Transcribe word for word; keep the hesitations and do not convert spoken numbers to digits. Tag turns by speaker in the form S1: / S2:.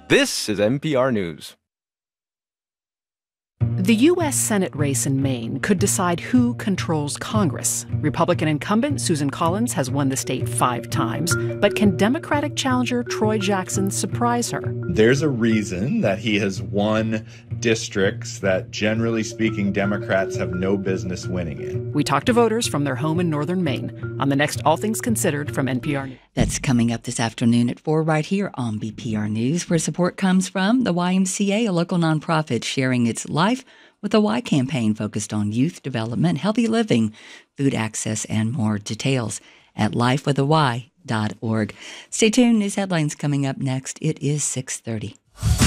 S1: This is N P R News.
S2: The U S Senate race in Maine could decide who controls Congress. Republican incumbent Susan Collins has won the state five times, but can Democratic challenger Troy Jackson surprise her?
S3: There's a reason that he has won districts that, generally speaking, Democrats have no business winning in.
S2: We talked to voters from their home in northern Maine on the next All Things Considered from N P R News.
S4: That's coming up this afternoon at four right here on B P R News, where support comes from the Y M C A, a local nonprofit sharing its life with a Y campaign focused on youth development, healthy living, food access, and more. Details at life with a y dot org. Stay tuned. News headlines coming up next. It is six thirty.